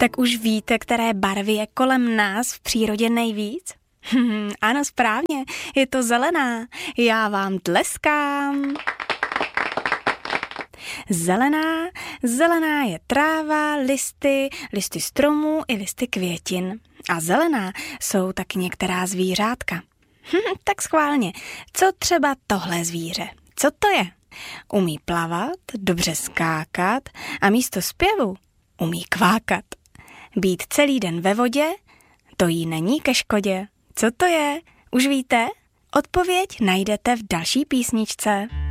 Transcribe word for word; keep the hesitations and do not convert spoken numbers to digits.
Tak už víte, které barvy je kolem nás v přírodě nejvíc? Hm, ano, správně, je to zelená. Já vám tleskám. Zelená, zelená je tráva, listy, listy stromů i listy květin. A zelená jsou taky některá zvířátka. Hm, tak schválně, co třeba tohle zvíře? Co to je? Umí plavat, dobře skákat a místo zpěvu umí kvákat. Být celý den ve vodě, to jí není ke škodě. Co to je? Už víte? Odpověď najdete v další písničce.